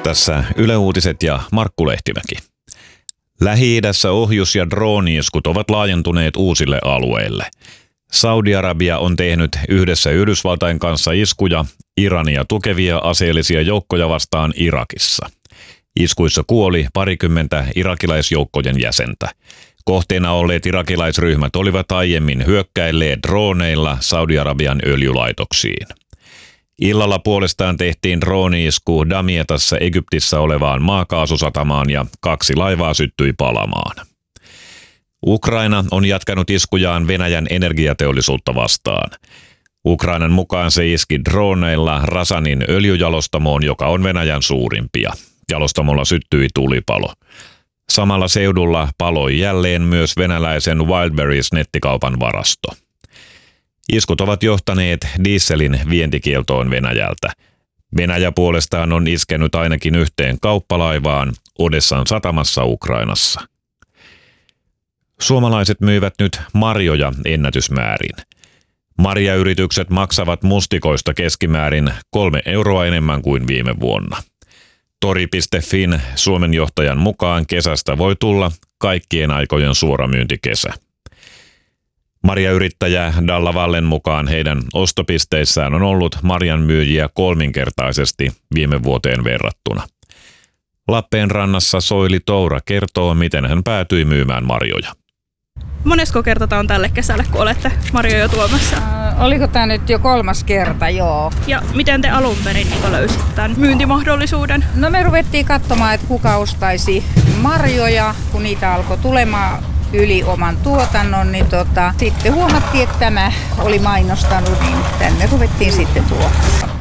Tässä Yle Uutiset ja Markku Lehtimäki. Lähi-idässä ohjus- ja drooni-iskut ovat laajentuneet uusille alueille. Saudi-Arabia on tehnyt yhdessä Yhdysvaltain kanssa iskuja Irania tukevia aseellisia joukkoja vastaan Irakissa. Iskuissa kuoli 20 irakilaisjoukkojen jäsentä. Kohteena olleet irakilaisryhmät olivat aiemmin hyökkäilleet drooneilla Saudi-Arabian öljylaitoksiin. Illalla puolestaan tehtiin drooni-isku Damietassa Egyptissä olevaan maakaasusatamaan ja 2 laivaa syttyi palamaan. Ukraina on jatkanut iskujaan Venäjän energiateollisuutta vastaan. Ukrainan mukaan se iski droneilla Rasanin öljyjalostamoon, joka on Venäjän suurimpia. Jalostamolla syttyi tulipalo. Samalla seudulla paloi jälleen myös venäläisen Wildberries-nettikaupan varasto. Iskut ovat johtaneet dieselin vientikieltoon Venäjältä. Venäjä puolestaan on iskenyt ainakin yhteen kauppalaivaan Odessan satamassa Ukrainassa. Suomalaiset myivät nyt marjoja ennätysmäärin. Marjayritykset maksavat mustikoista keskimäärin 3 euroa enemmän kuin viime vuonna. Tori.fin Suomen johtajan mukaan kesästä voi tulla kaikkien aikojen suoramyyntikesä. Marjayrittäjä Dalla Vallen mukaan heidän ostopisteissään on ollut marjanmyyjiä 3-kertaisesti viime vuoteen verrattuna. Lappeenrannassa Soili Toura kertoo, miten hän päätyi myymään marjoja. Monesko kerta tämä on tälle kesälle, kun olette marjoja tuomassa? Oliko tämä nyt jo 3. kerta, joo. Ja miten te alun perin löysitte tämän myyntimahdollisuuden? No me ruvettiin katsomaan, että kuka ostaisi marjoja, kun niitä alkoi tulemaan yli oman tuotannon, niin sitten huomattiin, että tämä oli mainostanut, niin tänne ruvettiin sitten tuomaan.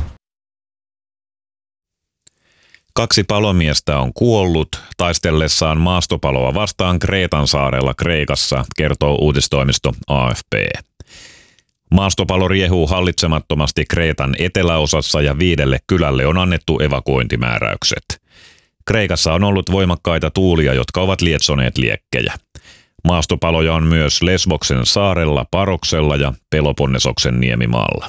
2 palomiestä on kuollut taistellessaan maastopaloa vastaan Kreetan saarella Kreikassa, kertoo uutistoimisto AFP. Maastopalo riehuu hallitsemattomasti Kreetan eteläosassa ja 5 kylälle on annettu evakuointimääräykset. Kreikassa on ollut voimakkaita tuulia, jotka ovat lietsoneet liekkejä. Maastopaloja on myös Lesboksen saarella, Paroksella ja Peloponnesoksen niemimaalla.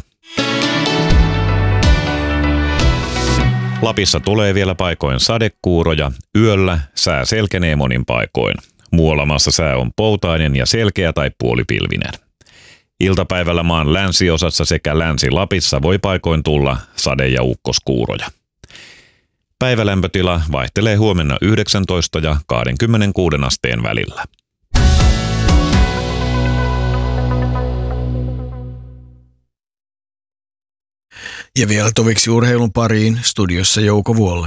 Lapissa tulee vielä paikoin sadekuuroja, yöllä sää selkenee monin paikoin. Muualla maassa sää on poutainen ja selkeä tai puolipilvinen. Iltapäivällä maan länsiosassa sekä Länsi-Lapissa voi paikoin tulla sade- ja ukkoskuuroja. Päivälämpötila vaihtelee huomenna 19 ja 26 asteen välillä. Ja vielä toviksi urheilun pariin, studiossa Jouko Vuolle.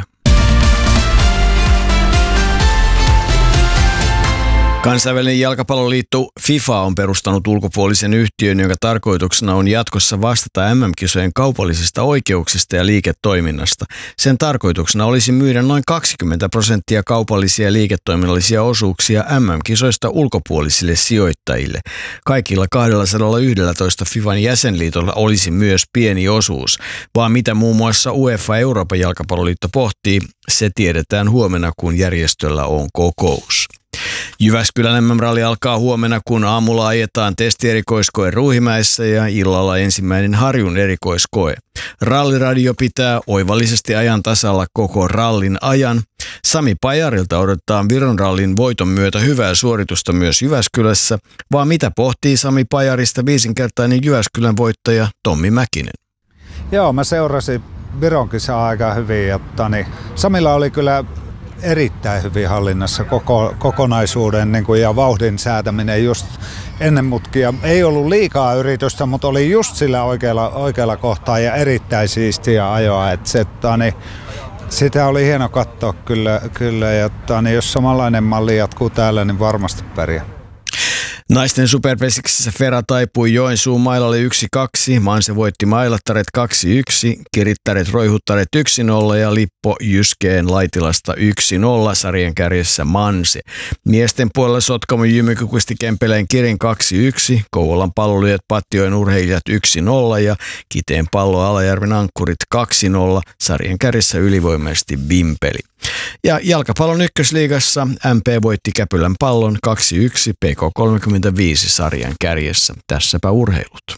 Kansainvälinen jalkapalloliitto FIFA on perustanut ulkopuolisen yhtiön, jonka tarkoituksena on jatkossa vastata MM-kisojen kaupallisista oikeuksista ja liiketoiminnasta. Sen tarkoituksena olisi myydä noin 20% kaupallisia liiketoiminnallisia osuuksia MM-kisoista ulkopuolisille sijoittajille. Kaikilla 211 FIFAn jäsenliitolla olisi myös pieni osuus, vaan mitä muun muassa UEFA Euroopan jalkapalloliitto pohtii, se tiedetään huomenna, kun järjestöllä on kokous. Jyväskylän MM-ralli alkaa huomenna, kun aamulla ajetaan testierikoiskoe Ruuhimäessä ja illalla ensimmäinen Harjun erikoiskoe. Ralliradio pitää oivallisesti ajan tasalla koko rallin ajan. Sami Pajarilta odotetaan Viron rallin voiton myötä hyvää suoritusta myös Jyväskylässä, vaan mitä pohtii Sami Pajarista 5-kertainen Jyväskylän voittaja Tommi Mäkinen? Joo, mä seurasin Viron kisaa aika hyvin, Samilla oli kyllä erittäin hyvin hallinnassa kokonaisuuden ja vauhdin säätäminen just ennen mutkia. Ei ollut liikaa yritystä, mutta oli just sillä oikealla kohtaa ja erittäin siistiä ajoa. Sitä oli hieno katsoa kyllä ja jos samanlainen malli jatkuu täällä, niin varmasti pärjää. Naisten superpesiksessä Fera taipui Joensuun mailalle 1-2, Manse voitti Mailattaret 2-1, Kirittäret Roihuttaret 1-0 ja Lippo Jyskeen Laitilasta 1-0 sarjan kärjessä Manse. Miesten puolella Sotkamo Jymyky kuisti Kempeleen Kirin 2-1, Kouvolan Pallolyöt Patjoen Urheilijat 1-0 ja Kiteen Pallo Alajärven Ankkurit 2-0 sarjan kärjessä ylivoimaisesti Vimpeli. Ja jalkapallon ykkösliigassa MP voitti Käpylän Pallon 2-1 PK35 sarjan kärjessä. Tässäpä urheilut.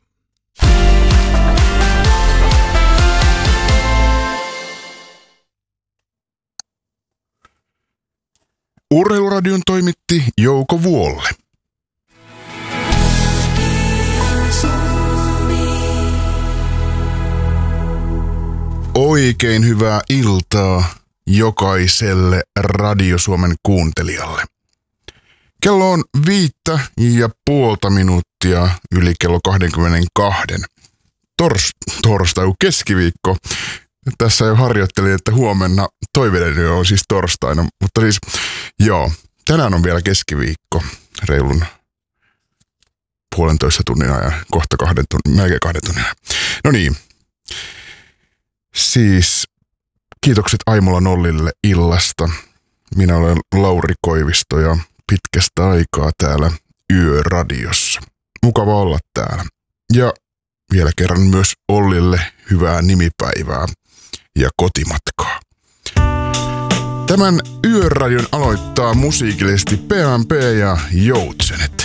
Urheiluradion toimitti Jouko Vuolle. Oikein hyvää iltaa jokaiselle Radio Suomen kuuntelijalle. Kello on 5,5 minuuttia yli kello 22. Torstai, keskiviikko. Tässä jo harjoittelin, että huomenna toiveiden yö on siis torstaina, mutta siis joo, tänään on vielä keskiviikko, reilun 1,5 tunnin ajan, kohta melkein 2 tunnin ajan. No niin, siis kiitokset Aimola Nollille illasta. Minä olen Lauri Koivisto ja pitkästä aikaa täällä Yöradiossa. Mukava olla täällä. Ja vielä kerran myös Ollille hyvää nimipäivää ja kotimatkaa. Tämän Yöradion aloittaa musiikillisesti PMP ja Joutsenet.